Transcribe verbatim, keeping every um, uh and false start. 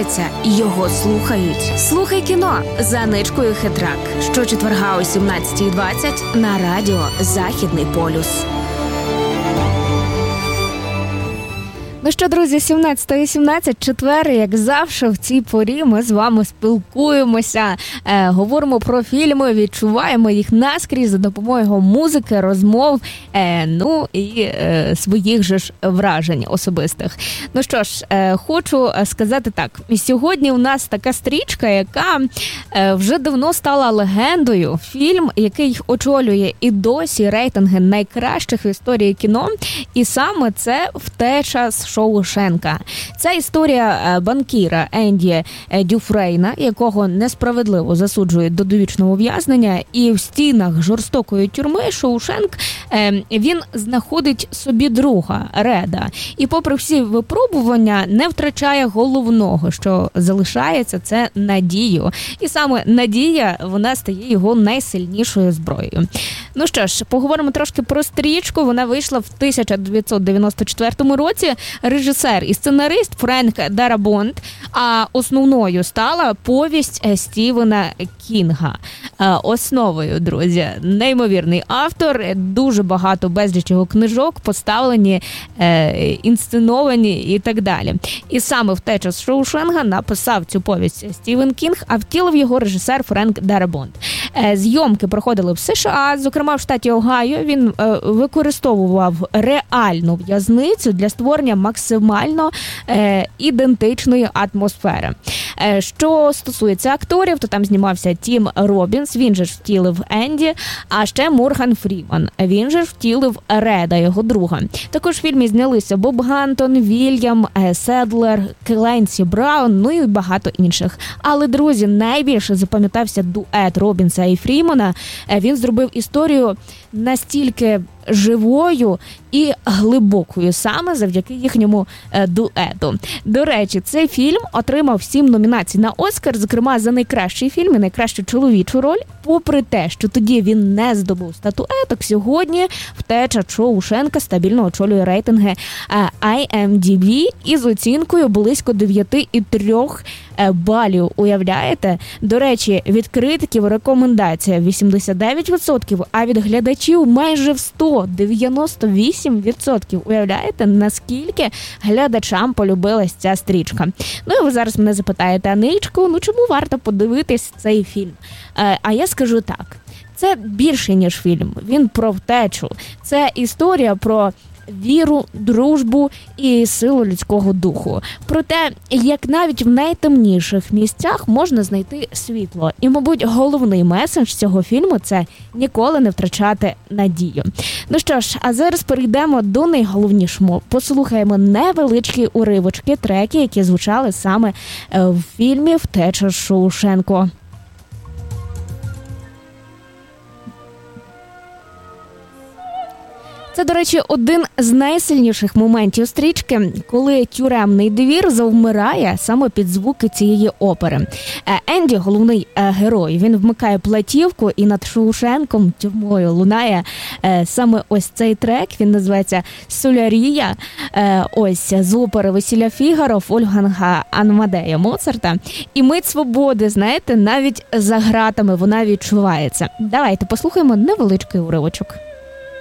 дивляться, його слухають. Слухай кіно за Ничкою Хитрак. Щочетверга о сімнадцятій двадцять на радіо «Західний полюс». Ну що, друзі, сімнадцята сімнадцять, четвер, як завжди, в цій порі ми з вами спілкуємося, е, говоримо про фільми, відчуваємо їх наскрізь за допомогою музики, розмов, е, ну і е, своїх же ж вражень особистих. Ну що ж, е, хочу сказати так, сьогодні у нас така стрічка, яка е, вже давно стала легендою, фільм, який очолює і досі рейтинги найкращих в історії кіно, і саме це «Втеча з Шоушенка». Це історія банкіра Енді Дюфрейна, якого несправедливо засуджують до довічного ув'язнення, і в стінах жорстокої тюрми Шоушенк він знаходить собі друга Реда. І попри всі випробування не втрачає головного, що залишається, це надію. І саме надія, вона стає його найсильнішою зброєю. Ну що ж, поговоримо трошки про стрічку. Вона вийшла в тисяча дев'ятсот дев'яносто четвертому році. Режисер і сценарист Френк Дарабонт, а основною стала повість Стівена Кінга. Основою, друзі, неймовірний автор, дуже багато безліч його книжок поставлені, інсценовані і так далі. І саме «Втеча з Шоушенка» написав цю повість Стівен Кінг, а втілив його режисер Френк Дарабонт. Зйомки проходили в США, зокрема в штаті Огайо. Він використовував реальну в'язницю для створення максимально е, ідентичної атмосфери. Е, що стосується акторів, то там знімався Тім Робінс, він же ж втілив Енді, а ще Морган Фріман, він же ж втілив Реда, його друга. Також в фільмі знялися Боб Гантон, Вільям е, Седлер, Кленсі Браун, ну і багато інших. Але, друзі, найбільше запам'ятався дует Робінса і Фрімана. Е, він зробив історію настільки живою і глибокою саме завдяки їхньому е, дуету. До речі, цей фільм отримав сім номінацій на Оскар, зокрема за найкращий фільм і найкращу чоловічу роль. Попри те, що тоді він не здобув статуеток, сьогодні «Втеча Шоушенка» стабільно очолює рейтинги е, ай ем ді бі із оцінкою близько дев'ять цілих три балів. Уявляєте? До речі, від критиків рекомендація вісімдесят дев'ять відсотків, а від глядачів майже в сто дев'яносто вісім відсотків. Уявляєте, наскільки глядачам полюбилась ця стрічка? Ну і ви зараз мене запитаєте, Аничку, ну чому варто подивитись цей фільм? Е, а я скажу так, це більше, ніж фільм. Він про втечу. Це історія про віру, дружбу і силу людського духу. Про те, як навіть в найтемніших місцях можна знайти світло. І, мабуть, головний меседж цього фільму – це ніколи не втрачати надію. Ну що ж, а зараз перейдемо до найголовнішого. Послухаємо невеличкі уривочки, треки, які звучали саме в фільмі «Втеча з Шоушенка». Це, до речі, один з найсильніших моментів стрічки, коли тюремний двір завмирає саме під звуки цієї опери. Енді, головний герой, він вмикає платівку, і над Шоушенком, тюрмою, лунає саме ось цей трек, він називається «Солярія», ось з опери «Весілля Фігаро» Вольфганга Амадея Моцарта. І мить свободи, знаєте, навіть за ґратами вона відчувається. Давайте послухаємо невеличкий уривочок.